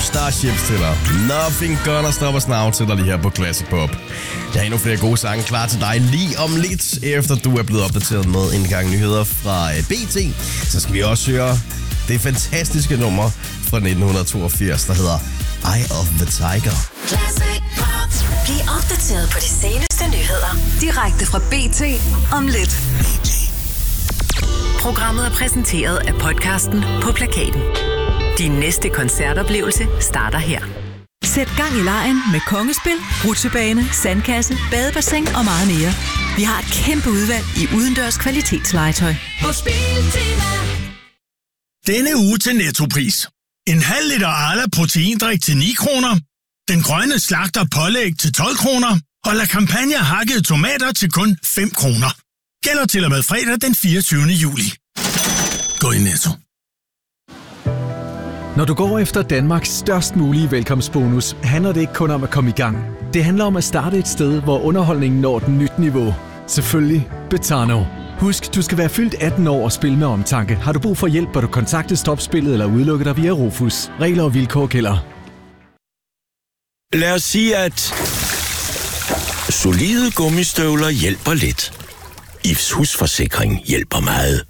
Starships til dig. Nothing Gonna Stop Us Now til dig lige her på Classic Pop. Jeg har endnu flere gode sange klar til dig lige om lidt, efter du er blevet opdateret med en gang nyheder fra BT. Så skal vi også høre det fantastiske nummer fra 1982, der hedder Eye of the Tiger. Classic Pop. Bliv opdateret på de seneste nyheder direkte fra BT om lidt. Programmet er præsenteret af podcasten På Plakaten. Din næste koncertoplevelse starter her. Sæt gang i legen med kongespil, rutsjebane, sandkasse, badebassin og meget mere. Vi har et kæmpe udvalg i udendørs kvalitetslegetøj. På Spiltema. Denne uge til Nettopris. En halv liter Arla proteindrik til 9 kroner. Den grønne slagter pålæg til 12 kroner. Og La Campagna hakkede tomater til kun 5 kroner. Gælder til og med fredag den 24. juli. Gå i Netto. Når du går efter Danmarks størst mulige velkomstbonus, handler det ikke kun om at komme i gang. Det handler om at starte et sted, hvor underholdningen når den nyt niveau. Selvfølgelig Betano. Husk, du skal være fyldt 18 år og spille med omtanke. Har du brug for hjælp, bør du kontakte Stopspillet eller udelukke dig via Rufus. Regler og vilkår gælder. Lad os sige, at solide gummistøvler hjælper lidt. Ifs husforsikring hjælper meget.